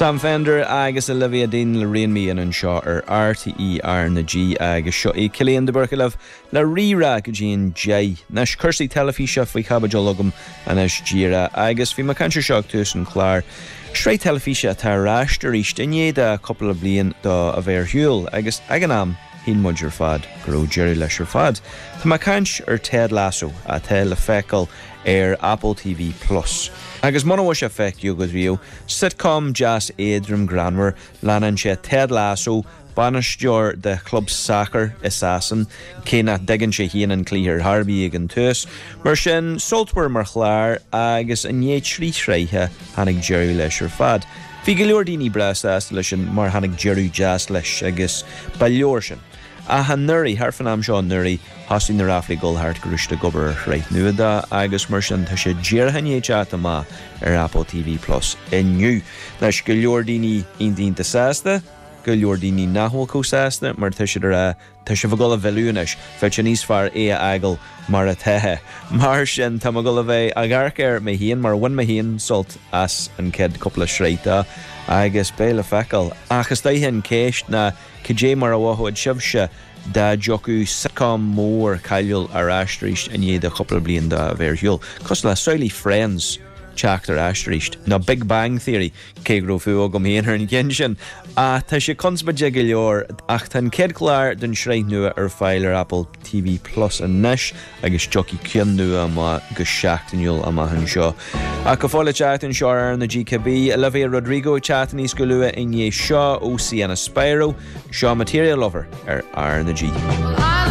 Sam Fender agus Olivia Dean le rion mí an seo RTE ar na G agus seo I Cillian de Berkelov le rira go Jean J. Nes cursaí telefíse faoi cabajologum an es gira agus fi ma cantir seach tuas an chlár. Shrei telefíse atá ráistar ríist inéad a couple of blian da a bhéir hiúil agus aganam hín muidir fad gro Jerry leis fad. Tá ma cant Ted Lasso a te le fecal Apple TV Plus. Agus mana was effect you good view sitcom jazz Adrian Granwer lanan she Ted Lasso banistjor the club soccer assassin Kena diggin she hien and clear Harby again tus Mershin Saltwer Merchlar agus an ye shreihe hanig Jerry Lesher fad Figilordini brass aslishin mar hanig Jerry jazz lesh agus baliorshin a han nuri harfanam Sean nuri hasin the rafli golhart grushta gober right nuda agus mershin ta she jerhanye chatama Apple TV Plus in new nash Giliordini indin the sasta Giliordini nahol kosasta mar tishira tishavagola velunish fetchanis far agel maratehe marshin tamagolave agarker mehian mar one mehian salt as and kid couple of shreita agus bela fecal achas daihin kesh na kj marawaho shavsha da joku sitcom more kailul arashtrish and ye the couple of blian da verhul cosla soily friends Chapter Ashtricht na Big Bang Theory Kegro fu ogum heen her genshin ta she consba jegilor ach tan kedklar den shrei nua feiler Apple TV Plus and Nish agus jockey kyn nua ma geshacht and yul ama han sho a kafola chat and shore na GKB Olivia Rodrigo chat and iskulua in ye shaw OC and a Spyro Shaw Material Lover ar na G